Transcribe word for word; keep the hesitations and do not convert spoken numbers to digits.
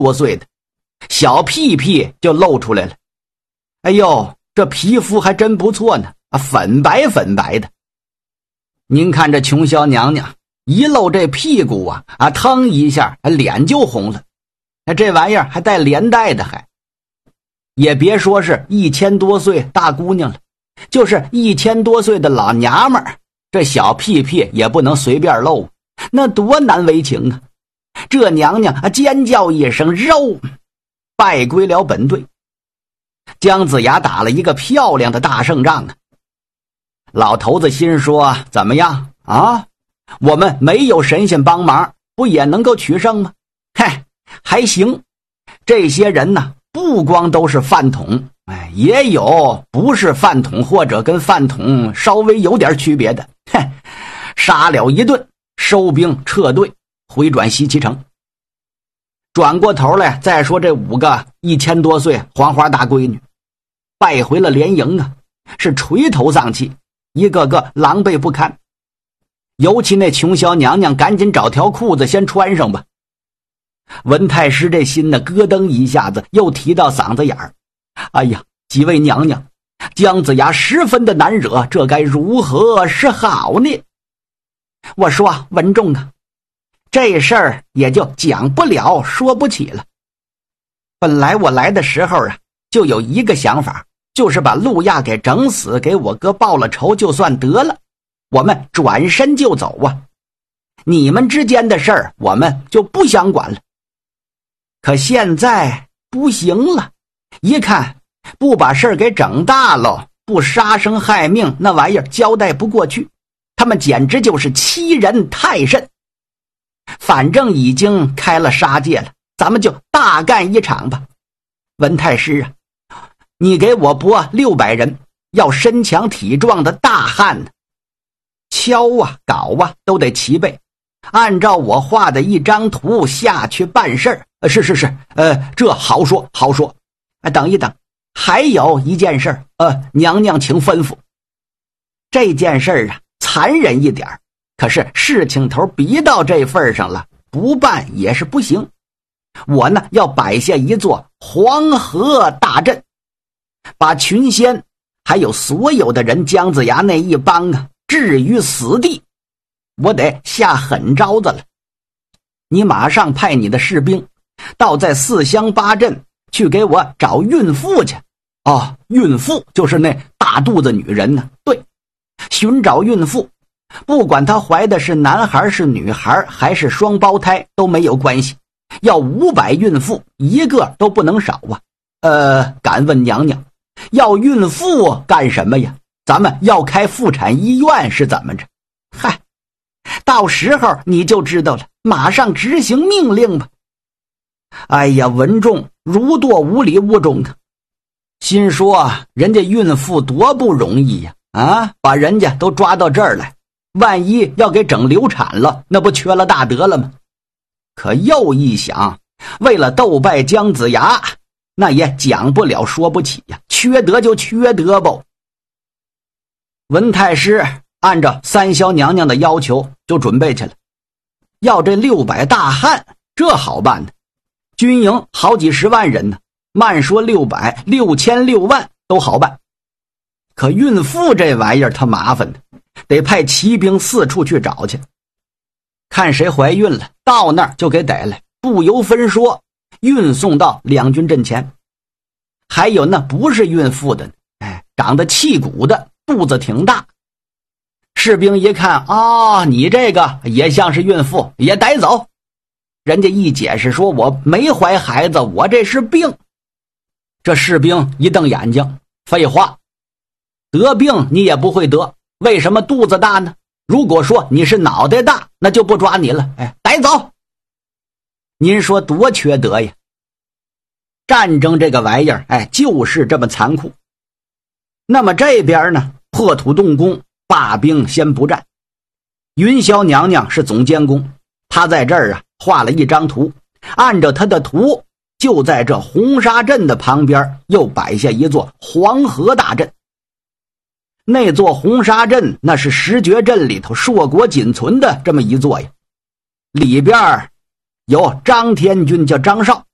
多岁的，小屁屁就露出来了。哎呦，这皮肤还真不错呢，啊，粉白粉白的。您看这琼霄娘娘一露这屁股啊，啊，腾一下脸就红了。这玩意儿还带连带的，还也别说是一千多岁大姑娘了，就是一千多岁的老娘们儿，这小屁屁也不能随便露，那多难为情啊！这娘娘啊，尖叫一声，肉败归了本队。姜子牙打了一个漂亮的大胜仗啊！老头子心说：怎么样啊？我们没有神仙帮忙，不也能够取胜吗？嗨，还行。这些人呢，不光都是饭桶，哎，也有不是饭桶或者跟饭桶稍微有点区别的。嘿，杀了一顿，收兵撤队，回转西岐城。转过头来再说这五个一千多岁黄花大闺女，败回了连营啊，是垂头丧气，一个个狼狈不堪。尤其那琼霄娘娘赶紧找条裤子先穿上吧。文太师这心呢，咯噔一下子又提到嗓子眼儿。哎呀，几位娘娘，姜子牙十分的难惹，这该如何是好呢？我说文仲啊，这事儿也就讲不了说不起了。本来我来的时候啊，就有一个想法，就是把陆亚给整死，给我哥报了仇就算得了，我们转身就走啊。你们之间的事儿我们就不想管了。可现在不行了，一看不把事儿给整大了，不杀生害命，那玩意儿交代不过去，他们简直就是欺人太甚。反正已经开了杀戒了，咱们就大干一场吧。文太师啊，你给我拨六百人，要身强体壮的大汉呢，敲啊镐啊都得齐备，按照我画的一张图下去办事儿。呃，是是是，呃，这好说好说。哎，等一等，还有一件事儿，呃，娘娘请吩咐。这件事儿啊，残忍一点，可是事情头逼到这份上了，不办也是不行。我呢，要摆下一座黄河大阵，把群仙还有所有的人，姜子牙那一帮啊，置于死地。我得下狠招子了。你马上派你的士兵到在四乡八镇去给我找孕妇去。哦，孕妇就是那大肚子女人呢。对，寻找孕妇，不管她怀的是男孩是女孩还是双胞胎都没有关系，要五百孕妇，一个都不能少啊。呃，敢问娘娘，要孕妇干什么呀？咱们要开妇产医院是怎么着？嗨，到时候你就知道了，马上执行命令吧。哎呀，文仲如堕无里雾中的，心说人家孕妇多不容易呀！啊，把人家都抓到这儿来，万一要给整流产了，那不缺了大德了吗？可又一想，为了斗败姜子牙，那也讲不了说不起呀，缺德就缺德吧。文太师按照三霄娘娘的要求就准备去了，要这六百大汉，这好办的。军营好几十万人呢，慢说六百，六千六万都好办。可孕妇这玩意儿它麻烦的，得派骑兵四处去找去，看谁怀孕了，到那儿就给逮来，不由分说运送到两军阵前。还有那不是孕妇的，哎，长得气鼓的，肚子挺大。士兵一看，啊、哦，你这个也像是孕妇，也逮走。人家一解释说，我没怀孩子，我这是病。这士兵一瞪眼睛，废话，得病你也不会得，为什么肚子大呢？如果说你是脑袋大，那就不抓你了，哎，逮走。您说多缺德呀！战争这个玩意儿，哎，就是这么残酷。那么这边呢，破土动工，罢兵先不战。云霄娘娘是总监工，她在这儿啊画了一张图，按照她的图，就在这红沙镇的旁边又摆下一座黄河大阵。那座红沙镇那是十绝阵里头硕果仅存的这么一座呀，里边有张天军叫张绍，